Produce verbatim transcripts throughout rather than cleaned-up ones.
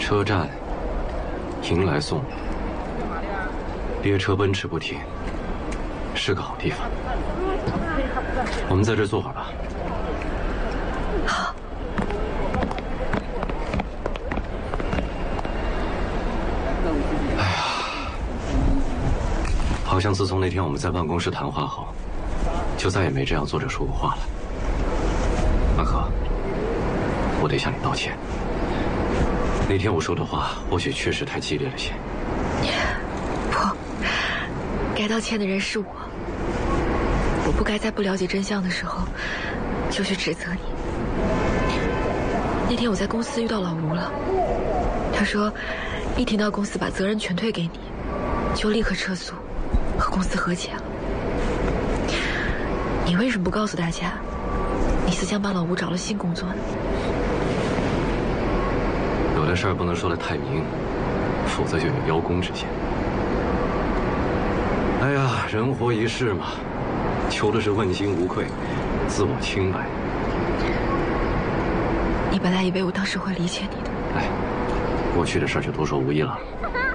车站，迎来送，列车奔驰不停，是个好地方。我们在这坐会儿吧。 好。 哎呀，好像自从那天我们在办公室谈话后，就再也没这样坐着说过话了。安和，我得向你道歉。那天我说的话或许确实太激烈了些。 不，该道歉的人是我。我不该在不了解真相的时候就去指责你。那天我在公司遇到老吴了，他说一听到公司把责任全推给你，就立刻撤诉，和公司和解了。你为什么不告诉大家，你思想帮老吴找了新工作呢？ 有的事儿不能说得太明，否则就有邀功之嫌。哎呀，人活一世嘛，求的是问心无愧，自我清白。 你本来以为我当时会理解你的。 哎，过去的事儿就多说无益了。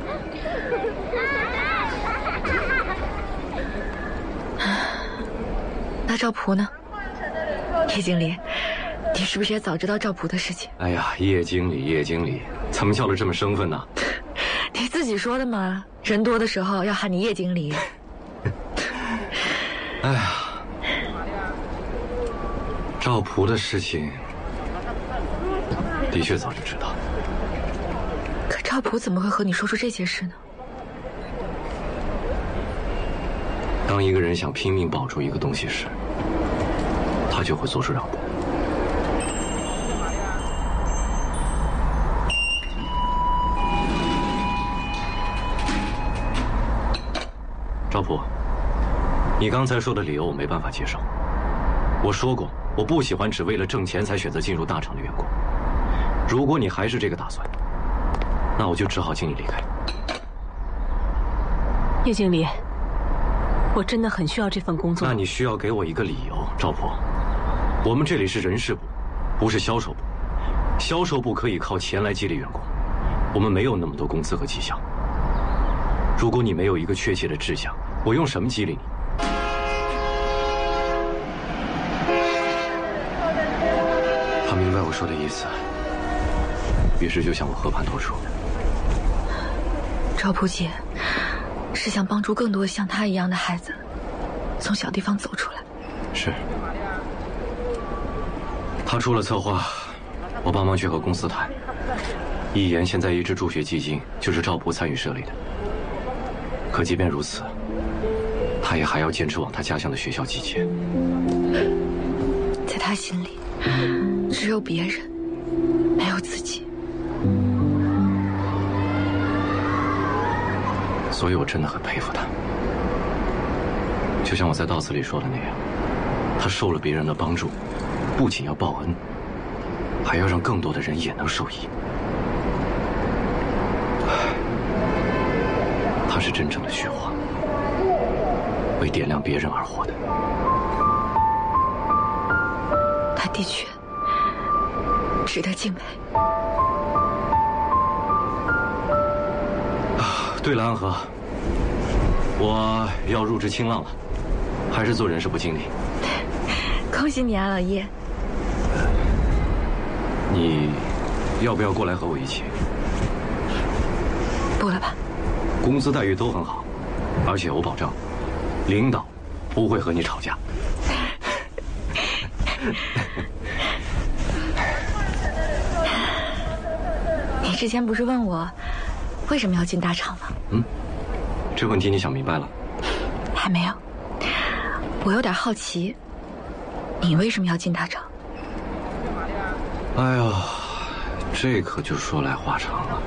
那赵普呢？叶经理，你是不是也早知道赵普的事情？ 哎呀，叶经理，叶经理，怎么叫得这么生分呢？ 你自己说的嘛，人多的时候要喊你叶经理。 哎呀，赵普的事情的确早就知道。 可赵普怎么会和你说出这些事呢？ 当一个人想拼命保住一个东西时，他就会做出让步。赵普，你刚才说的理由我没办法接受。我说过，我不喜欢只为了挣钱才选择进入大厂的员工。如果你还是这个打算，那我就只好请你离开。 叶经理，我真的很需要这份工作。 那你需要给我一个理由，赵普。我们这里是人事部，不是销售部。销售部可以靠钱来激励员工，我们没有那么多工资和绩效。如果你没有一个确切的志向，我用什么激励你？他明白我说的意思，于是就向我和盘托出。 赵普姐是想帮助更多像她一样的孩子从小地方走出来。 是。他出了策划，我帮忙去和公司谈。一言现在一支助学基金就是赵普参与设立的。可即便如此，他也还要坚持往他家乡的学校集结。 在他心里，只有别人，没有自己。 所以我真的很佩服他。就像我在悼词里说的那样，他受了别人的帮助，不仅要报恩，还要让更多的人也能受益。他是真正的虚化，为点亮别人而活的。 他的确值得敬佩。 啊，对了，安和，我要入职青浪了，还是做人事部经理。 恭喜你啊，老叶。 你要不要过来和我一起？ 不了吧。 工资待遇都很好，而且我保证，领导不会和你吵架。 你之前不是问我为什么要进大厂吗？ 嗯，这问题你想明白了？ 还没有。我有点好奇，你为什么要进大厂？ 哎呦，这可就说来话长了。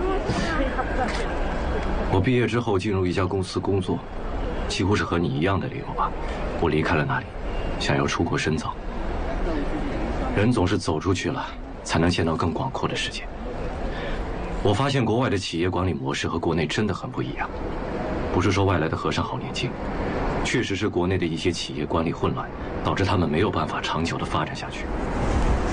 我毕业之后进入一家公司工作，几乎是和你一样的理由吧。我离开了那里，想要出国深造。人总是走出去了，才能见到更广阔的世界。我发现国外的企业管理模式和国内真的很不一样。不是说外来的和尚好念经，确实是国内的一些企业管理混乱，导致他们没有办法长久的发展下去。